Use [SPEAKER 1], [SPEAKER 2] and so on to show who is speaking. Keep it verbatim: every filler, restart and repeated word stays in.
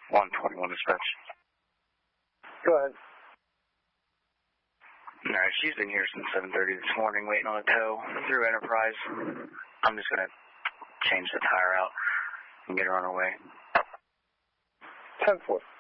[SPEAKER 1] one twenty-one dispatch.
[SPEAKER 2] Go ahead.
[SPEAKER 1] Alright, she's been here since seven thirty this morning waiting on a tow through Enterprise. I'm just going to change the tire out and get her on her way.
[SPEAKER 2] ten four.